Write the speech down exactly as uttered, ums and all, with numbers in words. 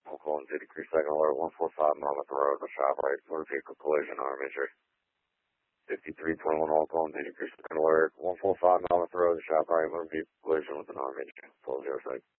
Oakland City Creek, second alert, one four five Monmouth Road, the shop right, motor vehicle collision, arm injury. fifty-three twenty-one Oakland City Creek, second alert, one four five Monmouth Road, the shop right, motor vehicle collision with an arm injury, full zero six.